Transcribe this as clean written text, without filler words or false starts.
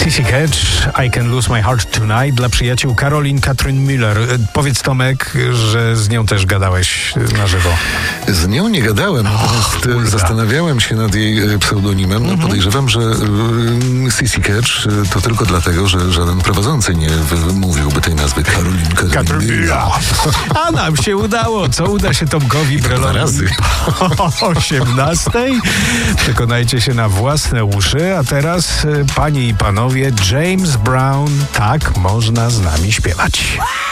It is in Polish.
Sissy Catch, I Can Lose My Heart Tonight dla przyjaciół Caroline Katrin Müller. Powiedz, Tomek, że z nią też gadałeś na żywo. Z nią nie gadałem, natomiast zastanawiałem się nad jej pseudonimem. No, podejrzewam, że Sissy Catch to tylko dlatego, że żaden prowadzący nie wymówiłby tej nazwy Katrin Müller. A nam się udało. Co uda się Tomkowi Brelowi? 2 razy. O 18. Przekonajcie się na własne uszy. A teraz, panie i panowie, James Brown, tak można z nami śpiewać.